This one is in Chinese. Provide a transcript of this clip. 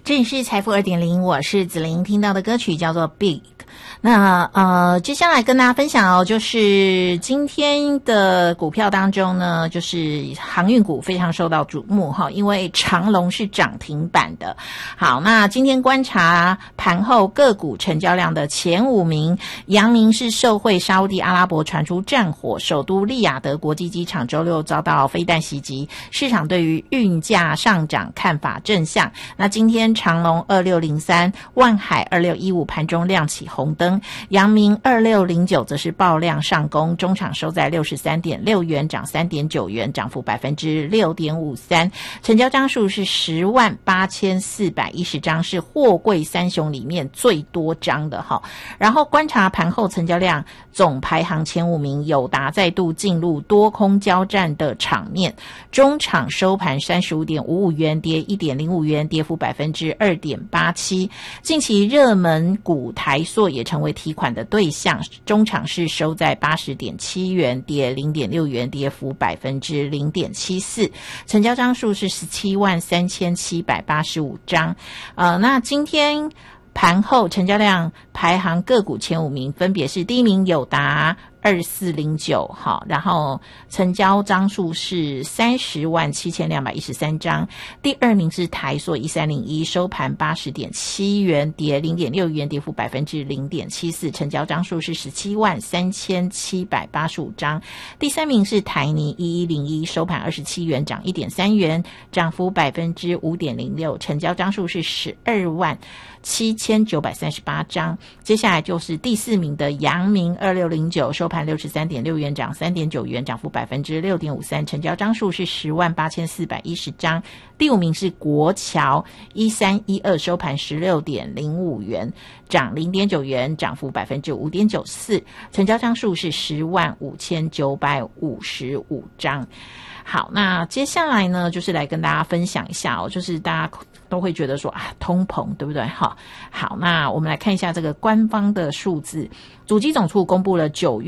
这里是财富 2.0， 我是子玲，听到的歌曲叫做 Big。那接下来跟大家分享就是今天的股票当中呢，就是航运股非常受到瞩目因为长荣是涨停板的。好，那今天观察盘后个股成交量的前5名，阳明是受惠沙烏地阿拉伯传出战火，首都利雅得国际机场周六遭到飞弹袭击，市场对于运价上涨看法正向。那今天长荣2603、万海2615盘中亮起红灯，阳明2609则是爆量上攻，中场收在 63.6 元，涨 3.9 元，涨幅 6.53%， 成交张数是108410张，是货柜三雄里面最多张的然后观察盘后成交量总排行前5名，友达再度进入多空交战的场面，中场收盘 35.55 元，跌 1.05 元，跌幅 2.87%。 近期热门股台塑也成为提款的对象，中场是收在 80.7 元，跌 0.6 元，跌幅 0.74%， 成交张数是173785张。那今天盘后成交量排行个股前5名，分别是第一名友达2409，然后成交张数是307213张，第2名是台塑1301，收盘 80.7 元，跌 0.6 元，跌幅 0.74%， 成交张数是173785张，第3名是台泥1101，收盘27元，涨 1.3 元，涨幅 5.06%， 成交张数是127938张。接下来就是第4名的阳明2609，收盘63.6元，涨 3.9 元，涨幅 6.53%， 成交张数是108410张。第5名是国桥1312，收盘 16.05 元，涨 0.9 元，涨幅 5.94%， 成交张数是105955张。好，那接下来呢，就是来跟大家分享一下就是大家都会觉得说通膨对不对好，那我们来看一下这个官方的数字，主计总处公布了9月